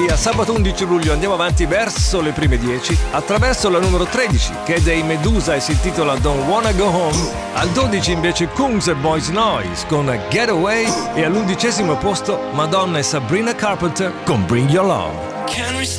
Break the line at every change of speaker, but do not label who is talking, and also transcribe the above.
a sabato 11 luglio andiamo avanti verso le prime 10 attraverso la numero 13 che è dei Medusa e si intitola Don't Wanna Go Home. Al 12 invece Kungs e Boys Noise con Getaway e all'11° posto Madonna e Sabrina Carpenter con Bring Your Love.
Can we